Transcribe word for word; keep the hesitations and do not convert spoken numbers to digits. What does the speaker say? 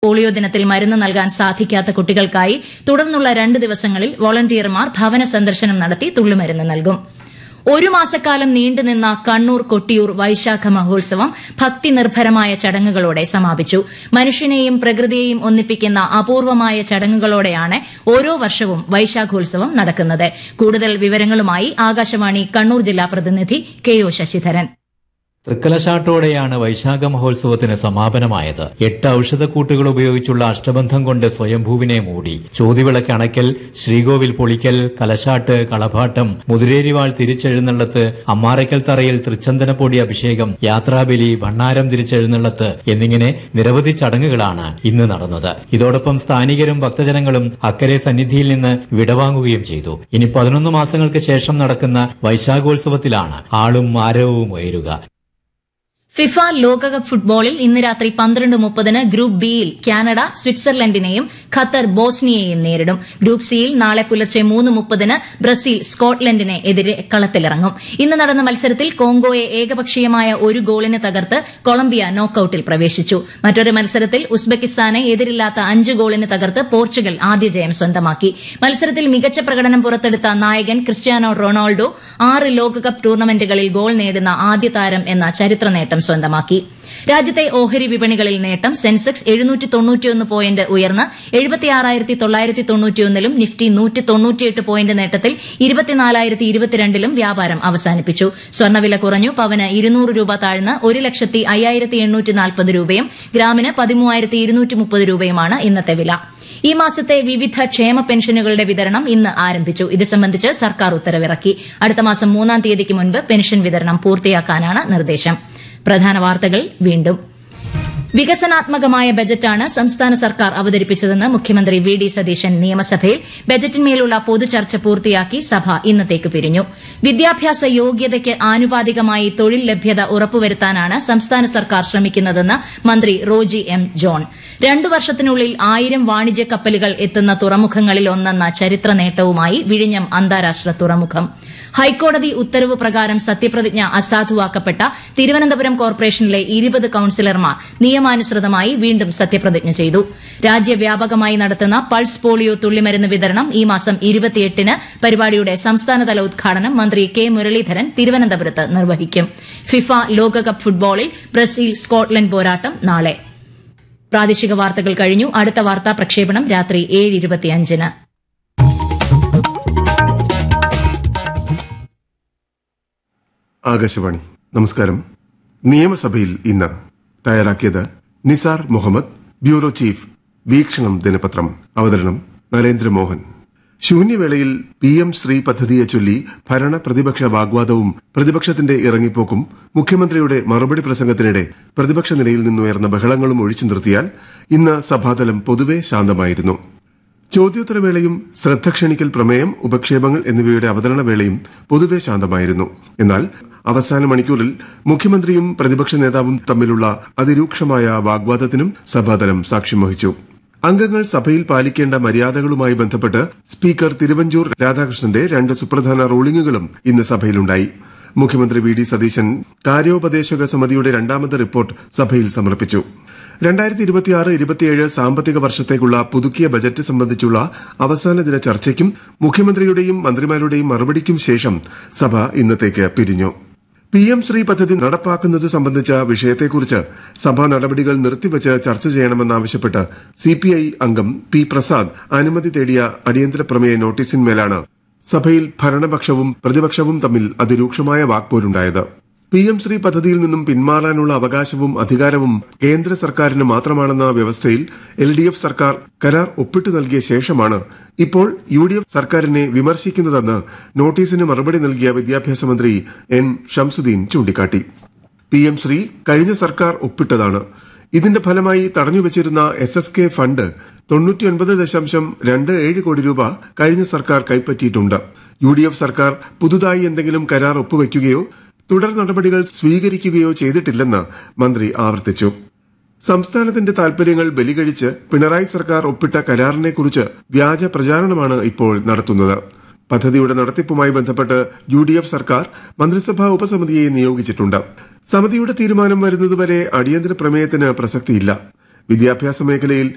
Polio ദിനത്തിൽ മരുന്ന് നൽകാൻ സാധിക്കാത്ത കുട്ടികൾക്കായി തുടർന്നുള്ള രണ്ട് ദിവസങ്ങളിൽ വോളണ്ടിയർമാർ ഭവന സന്ദർശനം നടത്തി തുള്ളിമരുന്ന് നൽകും. ഒരു മാസക്കാലം നീണ്ടുനിന്ന കണ്ണൂർ കൊട്ടിയൂർ വൈശാഖ മഹോത്സവം ഭക്തിനിർഭരമായ ചടങ്ങുകളോടെ സമാപിച്ചു. മനുഷ്യനെയും പ്രകൃതിയെയും ഒന്നിപ്പിക്കുന്ന അപൂർവമായ ചടങ്ങുകളോടെയാണ് ഓരോ വർഷവും വൈശാഖോത്സവം നടക്കുന്നത്. കൂടുതൽ വിവരങ്ങളുമായി ആകാശവാണി കണ്ണൂർ ജില്ലാ പ്രതിനിധി കെ ഒ ശശിധരൻ. തൃക്കലശാട്ടോടെയാണ് വൈശാഖ മഹോത്സവത്തിന് സമാപനമായത്. എട്ട് ഔഷധക്കൂട്ടുകൾ ഉപയോഗിച്ചുള്ള അഷ്ടബന്ധം കൊണ്ട് സ്വയംഭൂവിനെ മൂടി. ചോതിവിളക്ക് അണയ്ക്കൽ, ശ്രീകോവിൽ പൊളിക്കൽ, കലശാട്ട്, കളഭാട്ടം, മുതിരേരിവാൾ തിരിച്ചെഴുന്നള്ളത്ത്, അമ്മാറയ്ക്കൽ തറയിൽ തൃച്ചന്ദനപ്പൊടി അഭിഷേകം, യാത്രാബലി, ഭണ്ണാരം തിരിച്ചെഴുന്നള്ളത്ത് എന്നിങ്ങനെ നിരവധി ചടങ്ങുകളാണ് ഇന്ന് നടന്നത്. ഇതോടൊപ്പം സ്ഥാനികരും ഭക്തജനങ്ങളും അക്കരെ സന്നിധിയിൽ നിന്ന് വിടവാങ്ങുകയും ചെയ്തു. ഇനി പതിനൊന്ന് മാസങ്ങൾക്ക് ശേഷം നടക്കുന്ന വൈശാഖോത്സവത്തിലാണ് ആളും ആരവവും ഉയരുക. ഫിഫ ലോകകപ്പ് ഫുട്ബോളിൽ ഇന്ന് രാത്രി പന്ത്രണ്ട് മുപ്പതിന് ഗ്രൂപ്പ് ബിയിൽ കാനഡ സ്വിറ്റ്സർലൻഡിനെയും ഖത്തർ ബോസ്നിയയെയും നേരിടും. ഗ്രൂപ്പ് സിയിൽ നാളെ പുലർച്ചെ മൂന്ന് മുപ്പതിന് ബ്രസീൽ സ്കോട്ട്ലൻഡിനെ എതിരെ കളത്തിലിറങ്ങും. ഇന്ന് നടന്ന മത്സരത്തിൽ കോങ്കോയെ ഏകപക്ഷീയമായ ഒരു ഗോളിന് തകർത്ത് കൊളംബിയ നോക്കൌട്ടിൽ പ്രവേശിച്ചു. മറ്റൊരു മത്സരത്തിൽ ഉസ്ബെക്കിസ്ഥാനെ എതിരില്ലാത്ത അഞ്ച് ഗോളിന് തകർത്ത് പോർച്ചുഗൽ ആദ്യ ജയം സ്വന്തമാക്കി. മത്സരത്തിൽ മികച്ച പ്രകടനം പുറത്തെടുത്ത നായകൻ ക്രിസ്ത്യാനോ റൊണാൾഡോ ആറ് ലോകകപ്പ് ടൂർണമെന്റുകളിൽ ഗോൾ നേടുന്ന ആദ്യ താരം എന്ന ചരിത്ര നേട്ടം സ്വന്തമാക്കി. രാജ്യത്തെ ഓഹരി വിപണികളിൽ നേട്ടം. സെൻസെക്സ് എഴുന്നൂറ്റി തൊണ്ണൂറ്റിയൊന്ന് പോയിന്റ് ഉയർന്ന് എഴുപത്തിയാറായിരത്തി തൊള്ളായിരത്തി തൊണ്ണൂറ്റിയൊന്നിലും നിഫ്റ്റി നൂറ്റി തൊണ്ണൂറ്റിയെട്ട് പോയിന്റ് നേട്ടത്തിൽ ഇരുപത്തിനാലായിരത്തി ഇരുപത്തിരണ്ടിലും വ്യാപാരം അവസാനിപ്പിച്ചു. സ്വർണ്ണവില കുറഞ്ഞു. പവന് ഇരുന്നൂറ് രൂപ താഴ്ന്ന് ഒരു ലക്ഷത്തി അയ്യായിരത്തി എണ്ണൂറ്റി നാൽപ്പത് രൂപയും ഗ്രാമിന് പതിമൂവായിരത്തി ഇരുന്നൂറ്റി മുപ്പത് രൂപയുമാണ് ഇന്നത്തെ വില. ഈ മാസത്തെ വിവിധ ക്ഷേമ പെൻഷനുകളുടെ വിതരണം ഇന്ന് ആരംഭിച്ചു. ഇത് സംബന്ധിച്ച് സർക്കാർ ഉത്തരവിറക്കി. അടുത്ത മാസം മൂന്നാം തീയതിക്ക് മുൻപ് പെൻഷൻ വിതരണം പൂർത്തിയാക്കാനാണ് നിർദ്ദേശം. പ്രധാന വാർത്തകൾ വീണ്ടും. വികസനാത്മകമായ ബജറ്റാണ് സംസ്ഥാന സർക്കാർ അവതരിപ്പിച്ചതെന്ന് മുഖ്യമന്ത്രി വി ഡി സതീശൻ നിയമസഭയിൽ. ബജറ്റിന്മേലുള്ള പൊതുചർച്ച പൂർത്തിയാക്കി സഭ ഇന്നത്തേക്ക് പിരിഞ്ഞു. വിദ്യാഭ്യാസ യോഗ്യതയ്ക്ക് ആനുപാതികമായി തൊഴിൽ ലഭ്യത ഉറപ്പുവരുത്താനാണ് സംസ്ഥാന സർക്കാർ ശ്രമിക്കുന്നതെന്ന് മന്ത്രി റോജി എം ജോൺ. രണ്ടു വർഷത്തിനുള്ളിൽ ആയിരം വാണിജ്യ കപ്പലുകൾ എത്തുന്ന തുറമുഖങ്ങളിൽ ഒന്നെന്ന ചരിത്ര നേട്ടവുമായി വിഴിഞ്ഞം അന്താരാഷ്ട്ര തുറമുഖം. ഹൈക്കോടതി ഉത്തരവ് പ്രകാരം സത്യപ്രതിജ്ഞ അസാധുവാക്കപ്പെട്ട തിരുവനന്തപുരം കോർപ്പറേഷനിലെ ഇരുപത് കൌൺസിലർമാർ നിയമാനുസൃതമായി വീണ്ടും സത്യപ്രതിജ്ഞ ചെയ്തു. രാജ്യവ്യാപകമായി നടത്തുന്ന പൾസ് പോളിയോ തുള്ളിമരുന്ന് വിതരണം ഈ മാസം ഇരുപത്തിയെട്ടിന്. പരിപാടിയുടെ സംസ്ഥാനതല ഉദ്ഘാടനം മന്ത്രി കെ മുരളീധരൻ തിരുവനന്തപുരത്ത് നിർവഹിക്കും. ഫിഫ ലോകകപ്പ് ഫുട്ബോളിൽ ബ്രസീൽ സ്കോട്ട്ലൻഡ് പോരാട്ടം നാളെ. പ്രാദേശിക വാർത്തകൾ കഴിഞ്ഞു. അടുത്ത വാർത്താ പ്രക്ഷേപണം രാത്രി ഏഴ് ഇരുപത്തിയഞ്ചിന്. ആകാശവാണി നമസ്കാരം. നിയമസഭയിൽ ഇന്ന് തയ്യാറാക്കിയത് നിസാർ മുഹമ്മദ്, ബ്യൂറോ ചീഫ്, വീക്ഷണം ദിനപത്രം. അവതരണം നരേന്ദ്രമോഹൻ. ശൂന്യവേളയിൽ പി എം ശ്രീ പദ്ധതിയെ ചൊല്ലി ഭരണ പ്രതിപക്ഷ വാഗ്വാദവും പ്രതിപക്ഷത്തിന്റെ ഇറങ്ങിപ്പോക്കും മുഖ്യമന്ത്രിയുടെ മറുപടി പ്രസംഗത്തിനിടെ പ്രതിപക്ഷ നിരയിൽ നിന്നുയർന്ന ബഹളങ്ങളും ഒഴിച്ചു നിർത്തിയാൽ ഇന്ന് സഭാതലം പൊതുവെ ശാന്തമായിരുന്നു. ചോദ്യോത്തരവേളയും ശ്രദ്ധ ക്ഷണിക്കൽ പ്രമേയം, ഉപക്ഷേപങ്ങൾ എന്നിവയുടെ അവതരണവേളയും പൊതുവെ ശാന്തമായിരുന്നു. എന്നാൽ അവസാന മണിക്കൂറിൽ മുഖ്യമന്ത്രിയും പ്രതിപക്ഷ നേതാവും തമ്മിലുള്ള അതിരൂക്ഷമായ വാഗ്വാദത്തിനും സഭാതലം സാക്ഷ്യം വഹിച്ചു. അംഗങ്ങൾ സഭയിൽ പാലിക്കേണ്ട മര്യാദകളുമായി ബന്ധപ്പെട്ട് സ്പീക്കർ തിരുവഞ്ചൂർ രാധാകൃഷ്ണന്റെ രണ്ട് സുപ്രധാന റൂളിംഗുകളും ഇന്ന് സഭയിലുണ്ടായി. മുഖ്യമന്ത്രി വി ഡി സതീശൻ കാര്യോപദേശക സമിതിയുടെ രണ്ടാമത് റിപ്പോർട്ട് സഭയിൽ സമർപ്പിച്ചു. രണ്ടായിരത്തി ഇരുപത്തിയാറ് ഇരുപത്തിയേഴ് സാമ്പത്തിക വർഷത്തേക്കുള്ള പുതുക്കിയ ബജറ്റ് സംബന്ധിച്ചുള്ള അവസാന ദിന ചർച്ചയ്ക്കും മുഖ്യമന്ത്രിയുടെയും മന്ത്രിമാരുടെയും മറുപടിക്കും ശേഷം സഭ ഇന്നത്തേക്ക് പിരിഞ്ഞു. പി എം ശ്രീ പദ്ധതി നടപ്പാക്കുന്നത് സംബന്ധിച്ച വിഷയത്തെക്കുറിച്ച് സഭാ നടപടികൾ നിർത്തിവച്ച് ചർച്ച ചെയ്യണമെന്നാവശ്യപ്പെട്ട് സിപിഐ അംഗം പി പ്രസാദ് അനുമതി തേടിയ അടിയന്തര പ്രമേയ നോട്ടീസിന്മേലാണ് സഭയിൽ ഭരണപക്ഷവും പ്രതിപക്ഷവും തമ്മിൽ അതിരൂക്ഷമായ വാക്പോരുണ്ടായത്. പി എം ശ്രീ പദ്ധതിയിൽ നിന്നും പിന്മാറാനുള്ള അവകാശവും അധികാരവും കേന്ദ്ര സർക്കാരിന് മാത്രമാണെന്ന വ്യവസ്ഥയിൽ എൽ ഡി എഫ് സർക്കാർ കരാർ ഒപ്പിട്ടു നൽകിയ ശേഷമാണ് ഇപ്പോൾ യു ഡി എഫ് സർക്കാരിനെ വിമർശിക്കുന്നതെന്ന് നോട്ടീസിന് മറുപടി നൽകിയ വിദ്യാഭ്യാസ മന്ത്രി എൻ ഷംസുദ്ദീൻ ചൂണ്ടിക്കാട്ടി. പി എം ശ്രീ കഴിഞ്ഞ സർക്കാർ ഒപ്പിട്ടതാണ്. ഇതിന്റെ ഫലമായി തടഞ്ഞുവച്ചിരുന്ന എസ് എസ് കെ ഫണ്ട് തൊണ്ണൂറ്റിയൊൻപത് ദശാംശം രണ്ട് ഏഴ് കോടി രൂപ കഴിഞ്ഞ സർക്കാർ കൈപ്പറ്റിയിട്ടുണ്ട്. യു ഡി എഫ് സർക്കാർ പുതുതായി എന്തെങ്കിലും കരാർ ഒപ്പുവയ്ക്കുകയോ തുടർ നടപടികൾ സ്വീകരിക്കുകയോ ചെയ്തിട്ടില്ലെന്ന് മന്ത്രി ആവർത്തിച്ചു. സംസ്ഥാനത്തിന്റെ താൽപര്യങ്ങൾ ബലികഴിച്ച് പിണറായി സർക്കാർ ഒപ്പിട്ട കരാറിനെക്കുറിച്ച് വ്യാജ പ്രചാരണമാണ് ഇപ്പോൾ നടത്തുന്നത്. പദ്ധതിയുടെ നടത്തിപ്പുമായി ബന്ധപ്പെട്ട് യു ഡി എഫ് സർക്കാർ മന്ത്രിസഭാ ഉപസമിതിയെ നിയോഗിച്ചിട്ടുണ്ട്. സമിതിയുടെ തീരുമാനം വരുന്നതുവരെ അടിയന്തര പ്രമേയത്തിന് പ്രസക്തിയില്ല. വിദ്യാഭ്യാസ മേഖലയിൽ